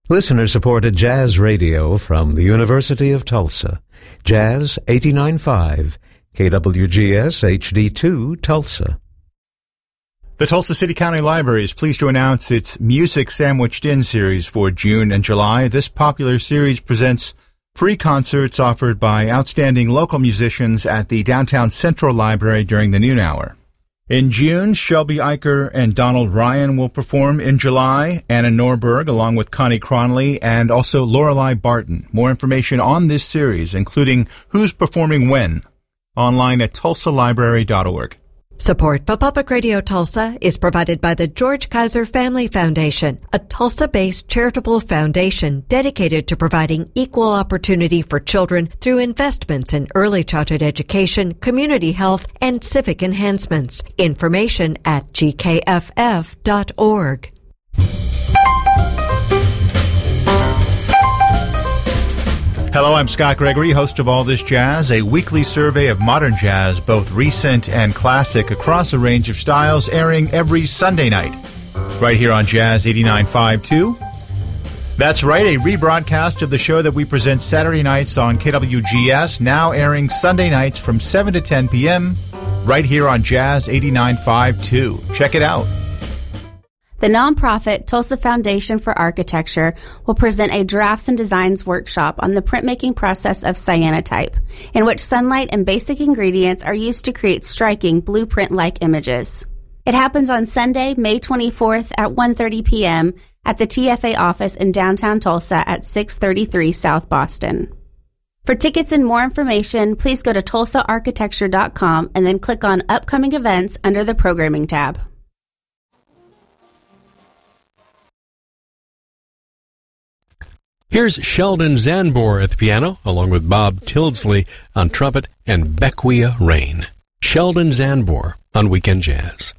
Listener-supported jazz radio from the University of Tulsa. Jazz 89.5, KWGS HD2, Tulsa. The Tulsa City County Library is pleased to announce its Music Sandwiched In series for June and July. This popular series presents free concerts offered by outstanding local musicians at the Downtown Central Library during the noon hour. In June, Shelby Eicher and Donald Ryan will perform. In July, Anna Norberg, along with Connie Cronley, and also Lorelei Barton. More information on this series, including who's performing when, online at tulsalibrary.org. Support for Public Radio Tulsa is provided by the George Kaiser Family Foundation, a Tulsa-based charitable foundation dedicated to providing equal opportunity for children through investments in early childhood education, community health, and civic enhancements. Information at gkff.org. Hello, I'm Scott Gregory, host of All This Jazz, a weekly survey of modern jazz, both recent and classic, across a range of styles, airing every Sunday night, right here on Jazz 89.5 too. That's right, a rebroadcast of the show that we present Saturday nights on KWGS, now airing Sunday nights from 7 to 10 p.m., right here on Jazz 89.5 too. Check it out. The nonprofit Tulsa Foundation for Architecture will present a drafts and designs workshop on the printmaking process of cyanotype, in which sunlight and basic ingredients are used to create striking blueprint-like images. It happens on Sunday, May 24th at 1:30 p.m. at the TFA office in downtown Tulsa at 633 South Boston. For tickets and more information, please go to tulsaarchitecture.com and then click on Upcoming Events under the Programming tab. Here's Sheldon Zanbor at the piano, along with Bob Tildesley on trumpet and Bequia Rain. Sheldon Zanbor on Weekend Jazz.